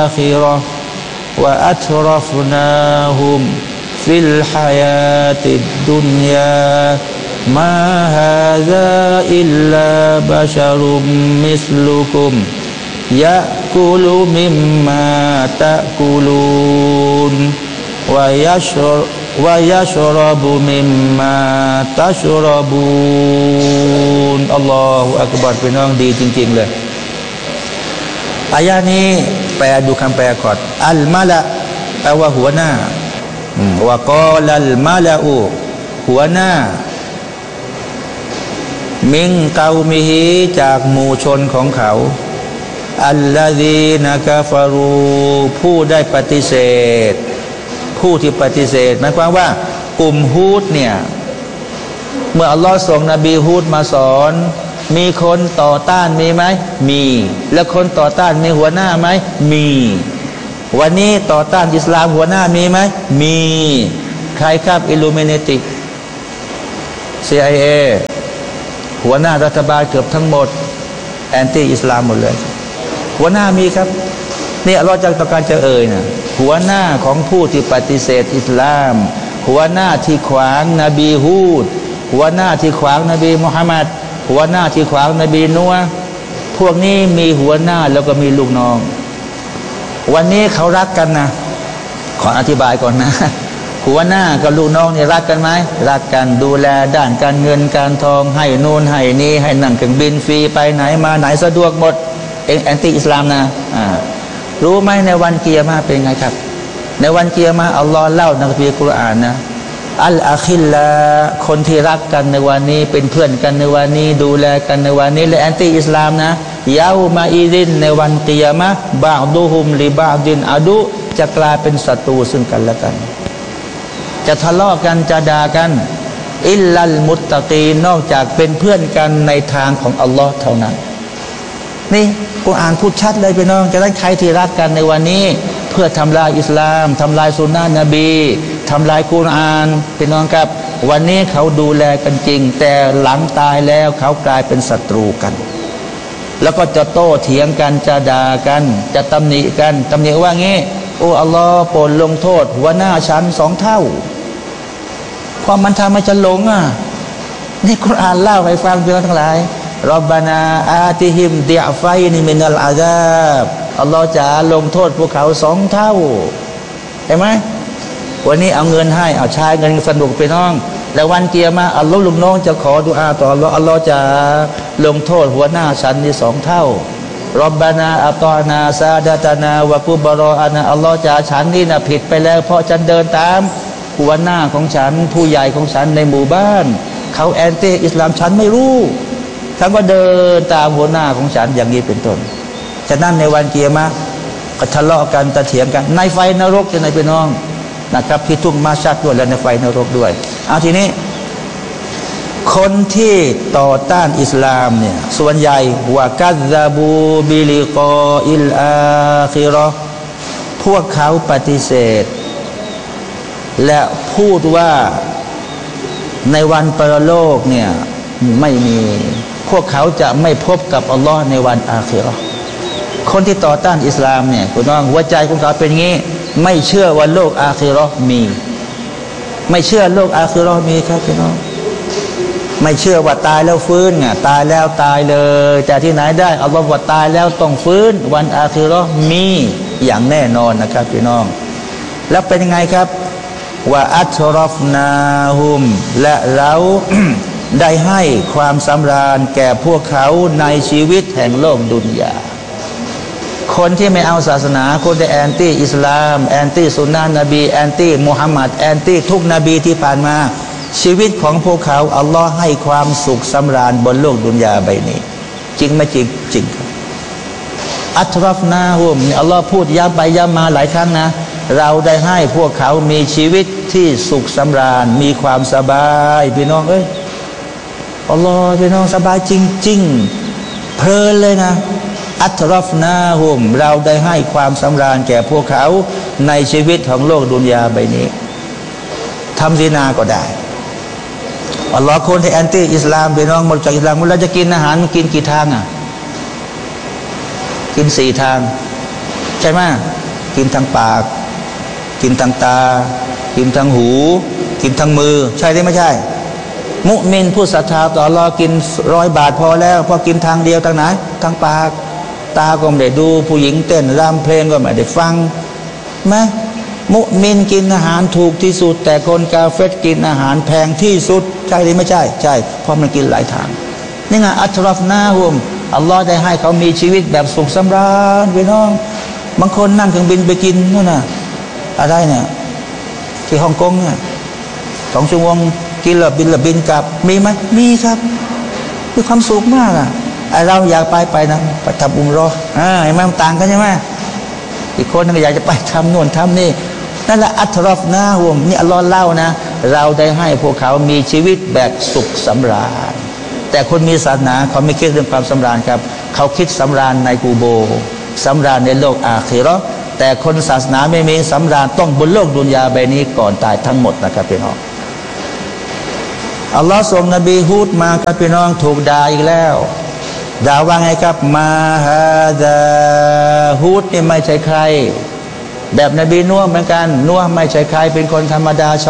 คิเราะห์วะอัตรฟนาฮุมฟิลฮายาติดดุนยามาฮาซาอิลลาบะชะรุมมิสลุกุมยะกุลุมิมมาตะกุลูนวะยัชรบุมิมมาตัชรบูนอัลลอฮฺอักบัรพี่น้องดีจริงๆเลยอายะนี้แปลดูคำแปลก่อนอัลมาละแปลว่าหัวหน้าวะกอลัลมาละอูหัวหน้ามิงเกามิฮีจากหมู่ชนของเขาอัลลาดีนะกาฟารูผู้ได้ปฏิเสธผู้ที่ปฏิเสธหมายความว่ากลุ่มฮูดเนี่ยเมื่ออัลลอฮ์ส่งนบีฮูดมาสอนมีคนต่อต้านมีไหมมีแล้วคนต่อต้านมีหัวหน้าไหมมีวันนี้ต่อต้านอิสลามหัวหน้ามีไหมมีใครครับอิลูมิเนติ CIA หัวหน้ารัฐบาลเกือบทั้งหมดแอนตี้อิสลามหมดเลยหัวหน้ามีครับนี่อัลลอฮ์จะต้องการจะเอ่ยนะหัวหน้าของผู้ที่ปฏิเสธอิสลามหัวหน้าที่ขวางนบีฮูดหัวหน้าที่ขวางนบีมุฮัมมัดหัวหน้าที่ขวางนบีนัวพวกนี้มีหัวหน้าแล้วก็มีลูกน้องวันนี้เขารักกันนะขออธิบายก่อนนะหัวหน้ากับลูกน้องนี่รักกันไหมรักกันดูแลด้านการเงินการทองให้นู่นให้นี่ให้นั่งเครื่องบินฟรีไปไหนมาไหนสะดวกหมดแอนตี้อิสลามนะรู้ไหมในวันกิยามะห์เป็นไงครับในวันกิยามะห์อัลลอฮ์เล่าในคัมภีร์กุรอานนะอัลอาคิลลาคนที่รักกันในวันนี้เป็นเพื่อนกันในวันนี้ดูแลกันในวันนี้และแอนตี้อิสลามนะยาวมาอีดินในวันกิยามะห์บาดูฮุมลิบาดินอาดุจะกลายเป็นศัตรูซึ่งกันและกันจะทะเลาะกันจะด่ากันอิลลัลมุตตะกีนอกจากเป็นเพื่อนกันในทางของอัลลอฮ์เท่านั้นนี่กุรอานพูดชัดเลยพี่น้องจะได้ใครที่รักกันในวันนี้เพื่อทำลายอิสลามทำลายสุนนะนบีทำลายกุรอานพี่น้องครับวันนี้เขาดูแลกันจริงแต่หลังตายแล้วเขากลายเป็นศัตรูกันแล้วก็จะโต้เถียงกันจะด่ากันจะตำหนิกันตำหนิว่างี้โอ้อัลลอฮ์โปรดลงโทษหัวหน้าฉัน2 เท่าเพราะมันทำให้ฉันหลงนี่กุรอานเล่าให้ฟังพี่น้องทั้งหลายรอบบานาอาติฮิมเดียไฟนิมินัลอาซาบอัลลอฮ์จะลงโทษพวกเขา2 เท่าเห็นไหมวันนี้เอาเงินให้เอาใช้เงินสนุกไปน้องแล้ววันเกียร์มาอัลลอฮ์ลูกน้องจะขอดุอาต่ออัลลอฮ์อัลลอฮ์จะลงโทษหัวหน้าฉันนี่2 เท่ารอบบานาอัตอนาซาดาตานาวะกุบรออานาอัลลอฮ์จะฉันนี่นะผิดไปแล้วเพราะฉันเดินตามหัวหน้าของฉันผู้ใหญ่ของฉันในหมู่บ้านเขาแอนตี้อิสลามฉันไม่รู้ฉันก็เดินตามหัวหน้าของฉันอย่างนี้เป็นต้นฉะนั้นในวันเกียรมาก็ทะเลาะกันตะเถียงกันในไฟนรกจะในพี่น้องนะครับที่ทุ่งมาชัดด้วยและในไฟนรกด้วยเอาทีนี้คนที่ต่อต้านอิสลามเนี่ยส่วนใหญ่ว่ากัซซาบูบิลิกออิลอาคิเราะห์พวกเขาปฏิเสธและพูดว่าในวันปรโลกเนี่ยไม่มีพวกเขาจะไม่พบกับอัลลอฮ์ในวันอาคิเราะห์คนที่ต่อต้านอิสลามเนี่ยคุณน้องหัวใจของเขาเป็นงี้ไม่เชื่อว่าโลกอาคิเราะห์มีไม่เชื่อโลกอาคิเราะห์มีครับพี่น้องไม่เชื่อว่าตายแล้วฟื้นไงตายแล้วตายเลยแต่ที่ไหนได้อัลลอฮ์ว่าตายแล้วต้องฟื้นวันอาคิเราะห์มีอย่างแน่นอนนะครับพี่น้องแล้วเป็นยังไงครับว่าอัชรฟนาฮุมและเรา ได้ให้ความสำราญแก่พวกเขาในชีวิตแห่งโลกดุนยาคนที่ไม่เอาศาสนาคนที่แอนตี้อิสลามแอนตี้สุนนะนบีแอนตี้มุฮัมมัดแอนตี้ทุกนบีที่ผ่านมาชีวิตของพวกเขาอัลลอฮ์ให้ความสุขสำราญบนโลกดุนยาใบนี้จริงไหมจริงจริงอัชรฟนาฮุมอัลลอฮ์พูดย้ำไปย้ำมาหลายครั้งนะเราได้ให้พวกเขามีชีวิตที่สุขสำราญมีความสบายพี่น้องเอ้ยอัลลอฮ์พี่น้องสบายจริงๆเพลินเลยนะอัตรฟนาฮุมเราได้ให้ความสำราญแก่พวกเขาในชีวิตของโลกดุนยาใบนี้ทำซินาก็ได้อัลลอฮ์คนที่แอนตี้อิสลามพี่น้องหมดจากอิสลามเราจะกินอาหารกินกี่ทางกิน4 ทางใช่ไหมกินทางปากกินทางตากินทางหูกินทางมือใช่หรือไม่ใช่มุมินผู้ศรัทธาต่ออัลเลาะห์กิน100 บาทพอแล้วพอกินทางเดียวทางไหนทางปากตาก็ไม่ได้ดูผู้หญิงเต้นรำเพลงก็ไม่ได้ฟังไหมมุมินกินอาหารถูกที่สุดแต่คนกาเฟรกินอาหารแพงที่สุดใช่หรือไม่ใช่ใช่เพราะมันกินหลายทางนี่ไงอัชรอฟนาฮุมอัลลอฮ์ได้ให้เขามีชีวิตแบบสุขสำราญพี่น้องบางคนนั่งเครื่องบินไปกินนู่นน่ะอะไรเนี่ยที่ฮ่องกงเนี่ย2 ชั่วโมงกินละบินกลับมีไหมมีครับมีความสุขมากอ่ะไอเราอยากไปนะไปทำอุมเราะห์เห็นไหมมันต่างกันใช่ไหมอีกคนนึงอยากจะไปทำโน่นทำนี่นั่นแหละอัตรอฟนาฮุมนี่อัลลอฮ์เล่านะเราได้ให้พวกเขามีชีวิตแบบสุขสำราญแต่คนมีศาสนาเขาไม่คิดเรื่องความสำราญครับเขาคิดสำราญในกูโบสำราญในโลกอาคิเราะห์แต่คนศาสนาไม่มีสำราญต้องบนโลกดุนยาใบนี้ก่อนตายทั้งหมดนะครับพี่น้องอัลลอฮ์ส่งนบีฮูดมาครับพี่น้องถูกด่าอีกแล้วด่าว่าไงครับมาฮาดาฮูดนี่ไม่ใช่ใครแบบนบีนัวเหมือนกันนัวไม่ใช่ใครเป็นคนธรรมดา